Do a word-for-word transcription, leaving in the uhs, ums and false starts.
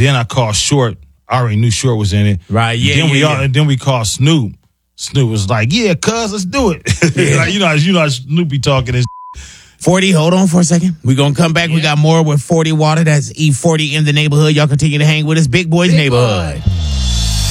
then I called Short. I already knew Short was in it. Right, yeah, then yeah, we yeah. all, And then we called Snoop. Snoop was like, yeah, cuz, let's do it. Yeah. Like, you know, you know how Snoop be talking this. forty, hold on for a second. We're going to come back. Yeah. We got more with forty Water. That's E forty in the neighborhood. Y'all continue to hang with us. Big Boys Big Neighborhood. Boy.